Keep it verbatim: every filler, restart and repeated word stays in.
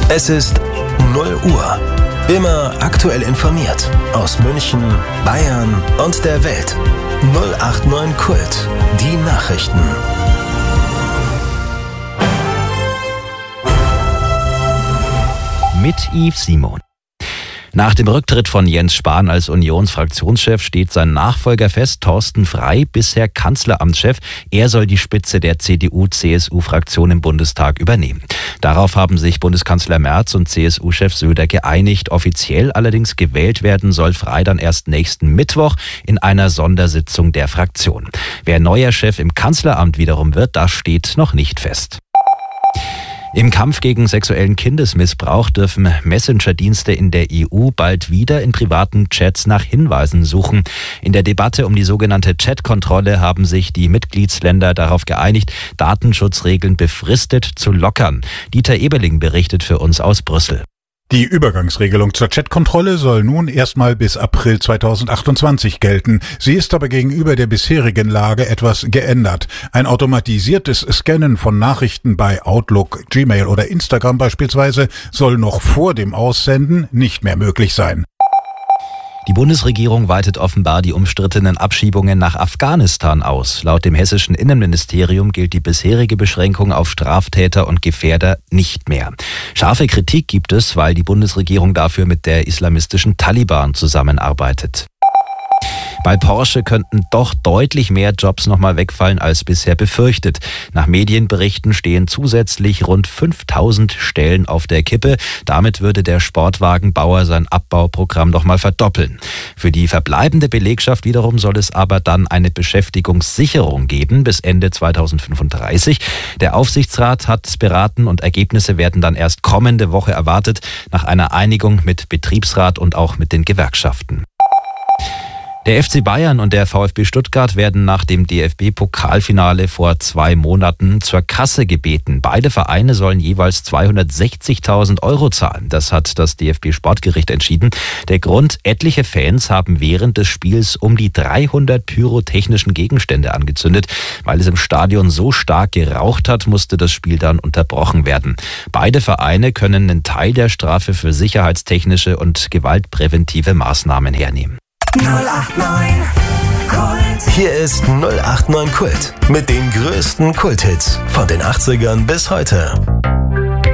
Es ist null Uhr. Immer aktuell informiert. Aus München, Bayern und der Welt. null acht neun Kult. Die Nachrichten. Mit Yves Simon. Nach dem Rücktritt von Jens Spahn als Unionsfraktionschef steht sein Nachfolger fest, Thorsten Frey, bisher Kanzleramtschef. Er soll die Spitze der C D U-C S U-Fraktion im Bundestag übernehmen. Darauf haben sich Bundeskanzler Merz und C S U-Chef Söder geeinigt. Offiziell allerdings gewählt werden soll Frey dann erst nächsten Mittwoch in einer Sondersitzung der Fraktion. Wer neuer Chef im Kanzleramt wiederum wird, das steht noch nicht fest. Im Kampf gegen sexuellen Kindesmissbrauch dürfen Messenger-Dienste in der E U bald wieder in privaten Chats nach Hinweisen suchen. In der Debatte um die sogenannte Chat-Kontrolle haben sich die Mitgliedsländer darauf geeinigt, Datenschutzregeln befristet zu lockern. Dieter Eberling berichtet für uns aus Brüssel. Die Übergangsregelung zur Chatkontrolle soll nun erstmal bis April zweitausendachtundzwanzig gelten. Sie ist aber gegenüber der bisherigen Lage etwas geändert. Ein automatisiertes Scannen von Nachrichten bei Outlook, Gmail oder Instagram beispielsweise soll noch vor dem Aussenden nicht mehr möglich sein. Die Bundesregierung weitet offenbar die umstrittenen Abschiebungen nach Afghanistan aus. Laut dem hessischen Innenministerium gilt die bisherige Beschränkung auf Straftäter und Gefährder nicht mehr. Scharfe Kritik gibt es, weil die Bundesregierung dafür mit der islamistischen Taliban zusammenarbeitet. Bei Porsche könnten doch deutlich mehr Jobs nochmal wegfallen als bisher befürchtet. Nach Medienberichten stehen zusätzlich rund fünftausend Stellen auf der Kippe. Damit würde der Sportwagenbauer sein Abbauprogramm nochmal verdoppeln. Für die verbleibende Belegschaft wiederum soll es aber dann eine Beschäftigungssicherung geben bis Ende zweitausendfünfunddreißig. Der Aufsichtsrat hat beraten und Ergebnisse werden dann erst kommende Woche erwartet, nach einer Einigung mit Betriebsrat und auch mit den Gewerkschaften. Der F C Bayern und der VfB Stuttgart werden nach dem D F B-Pokalfinale vor zwei Monaten zur Kasse gebeten. Beide Vereine sollen jeweils zweihundertsechzigtausend Euro zahlen. Das hat das D F B-Sportgericht entschieden. Der Grund: etliche Fans haben während des Spiels um die dreihundert pyrotechnischen Gegenstände angezündet. Weil es im Stadion so stark geraucht hat, musste das Spiel dann unterbrochen werden. Beide Vereine können einen Teil der Strafe für sicherheitstechnische und gewaltpräventive Maßnahmen hernehmen. null acht neun Kult. Hier ist null acht neun Kult mit den größten Kulthits von den achtzigern bis heute.